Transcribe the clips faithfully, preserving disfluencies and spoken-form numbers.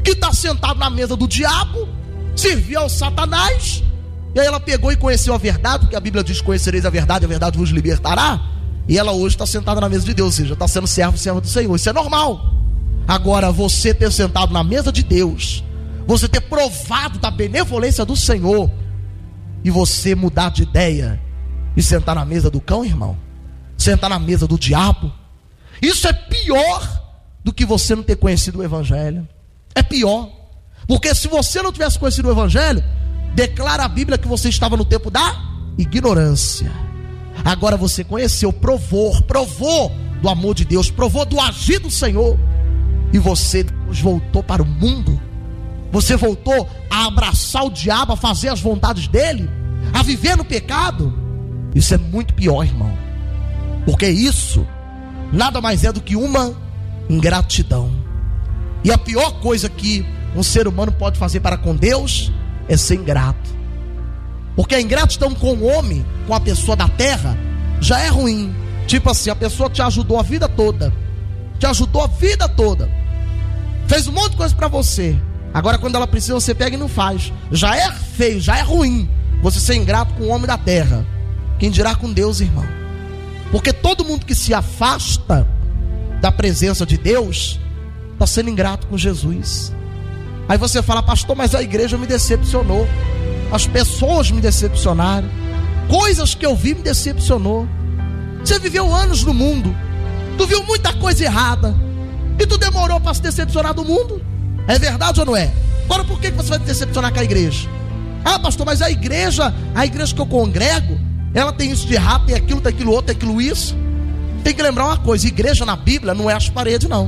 que está sentado na mesa do diabo, servia ao Satanás. E aí ela pegou e conheceu a verdade, porque a Bíblia diz: conhecereis a verdade, a verdade vos libertará. E ela hoje está sentada na mesa de Deus, ou seja, está sendo servo, servo do Senhor. Isso é normal. Agora, você ter sentado na mesa de Deus, você ter provado da benevolência do Senhor, e você mudar de ideia e sentar na mesa do cão, irmão, sentar na mesa do diabo, isso é pior do que você não ter conhecido o Evangelho. É pior, porque se você não tivesse conhecido o Evangelho, declara a Bíblia que você estava no tempo da ignorância. Agora você conheceu, provou, provou do amor de Deus, provou do agir do Senhor, e você depois voltou para o mundo. Você voltou a abraçar o diabo, a fazer as vontades dele, a viver no pecado. Isso é muito pior, irmão, porque isso nada mais é do que uma ingratidão. E a pior coisa que um ser humano pode fazer para com Deus é ser ingrato. Porque a ingratidão com o homem, com a pessoa da terra, já é ruim. Tipo assim, a pessoa te ajudou a vida toda, te ajudou a vida toda, fez um monte de coisa para você. Agora quando ela precisa, você pega e não faz. Já é feio, já é ruim você ser ingrato com o homem da terra. Quem dirá com Deus, irmão? Porque todo mundo que se afasta da presença de Deus está sendo ingrato com Jesus. Aí você fala: pastor, mas a igreja me decepcionou, as pessoas me decepcionaram, coisas que eu vi me decepcionou. Você viveu anos no mundo, tu viu muita coisa errada, e tu demorou para se decepcionar do mundo. É verdade ou não é? Agora por que você vai se decepcionar com a igreja? Ah, pastor, mas a igreja, a igreja que eu congrego, ela tem isso de errado, tem aquilo, tem aquilo outro, tem aquilo isso. Tem que lembrar uma coisa: igreja na Bíblia não é as paredes, não.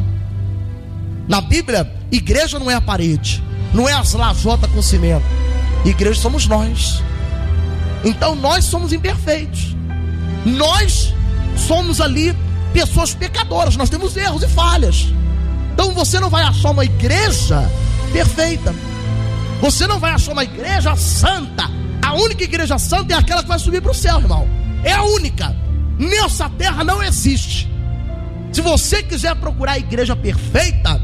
Na Bíblia, igreja não é a parede, não é as lajotas com cimento. Igreja somos nós. Então nós somos imperfeitos, nós somos ali pessoas pecadoras, nós temos erros e falhas. Então você não vai achar uma igreja perfeita, você não vai achar uma igreja santa. A única igreja santa é aquela que vai subir para o céu, irmão. É a única. Nessa terra não existe. Se você quiser procurar a igreja perfeita,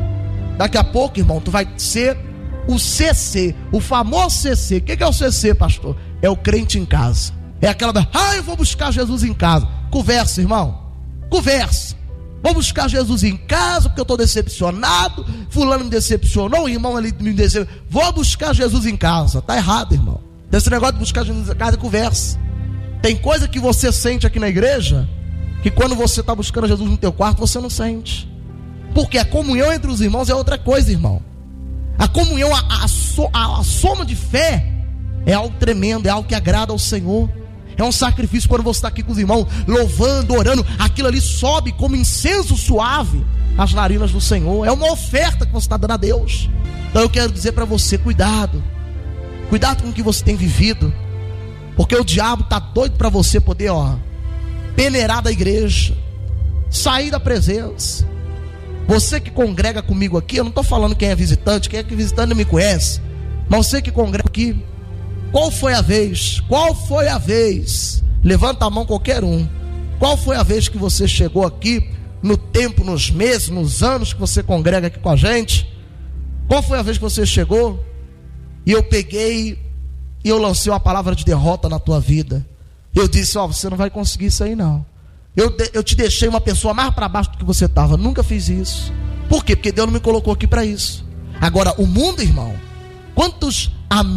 daqui a pouco, irmão, tu vai ser o C C, o famoso C C. O que é o C C, pastor? É o crente em casa. É aquela da: ah, eu vou buscar Jesus em casa. Conversa, irmão, conversa. Vou buscar Jesus em casa porque eu estou decepcionado, fulano me decepcionou, o irmão ali me decepcionou. Vou buscar Jesus em casa. Está errado, irmão. Desse negócio de buscar Jesus em casa, conversa. Tem coisa que você sente aqui na igreja que quando você está buscando Jesus no teu quarto, você não sente. Porque a comunhão entre os irmãos é outra coisa, irmão. A comunhão, a, a, a, a soma de fé é algo tremendo, é algo que agrada ao Senhor. É um sacrifício. Quando você está aqui com os irmãos, louvando, orando, aquilo ali sobe como incenso suave às narinas do Senhor. É uma oferta que você está dando a Deus. Então eu quero dizer para você: cuidado, cuidado com o que você tem vivido, porque o diabo está doido para você poder, ó, peneirar da igreja, sair da presença. Você que congrega comigo aqui, eu não estou falando quem é visitante, quem é que visitante não me conhece, mas você que congrega aqui, qual foi a vez, qual foi a vez, levanta a mão qualquer um, qual foi a vez que você chegou aqui, no tempo, nos meses, nos anos que você congrega aqui com a gente, qual foi a vez que você chegou e eu peguei e eu lancei uma palavra de derrota na tua vida? Eu disse: ó, você não vai conseguir isso aí não. Eu, de, eu te deixei uma pessoa mais para baixo do que você estava. Nunca fiz isso. Por quê? Porque Deus não me colocou aqui para isso. Agora, o mundo, irmão, quantos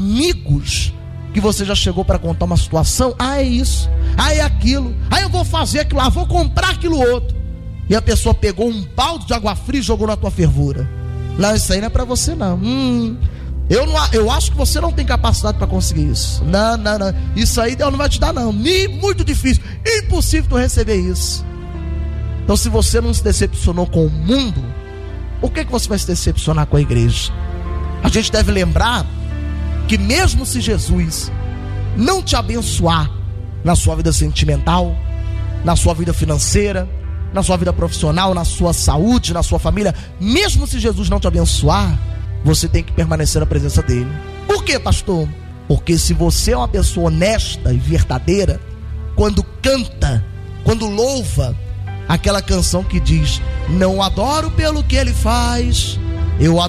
amigos que você já chegou para contar uma situação? Ah, é isso, ah, é aquilo, ah, eu vou fazer aquilo lá, vou comprar aquilo outro. E a pessoa pegou um balde de água fria e jogou na tua fervura. Não, isso aí não é para você não. Hum, eu, não, eu acho que você não tem capacidade para conseguir isso. Não, não, não. Isso aí Deus não vai te dar não. Nem muito difícil, impossível tu receber isso. Então, se você não se decepcionou com o mundo, por que, que você vai se decepcionar com a igreja? A gente deve lembrar que mesmo se Jesus não te abençoar na sua vida sentimental, na sua vida financeira, na sua vida profissional, na sua saúde, na sua família, mesmo se Jesus não te abençoar, você tem que permanecer na presença dele. Por quê, pastor? Porque se você é uma pessoa honesta e verdadeira, quando canta, quando louva aquela canção que diz: não adoro pelo que ele faz, eu adoro